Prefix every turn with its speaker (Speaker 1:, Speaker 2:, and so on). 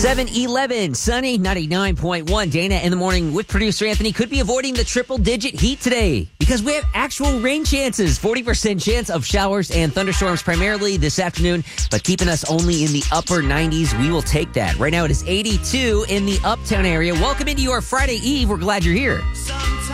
Speaker 1: 7-11, sunny, 99.1. Dana in the morning with producer Anthony could be avoiding the triple-digit heat today because we have actual rain chances. 40% chance of showers and thunderstorms primarily this afternoon, but keeping us only in the upper 90s. We will take that. Right now it is 82 in the Uptown area. Welcome into your Friday Eve. We're glad you're here.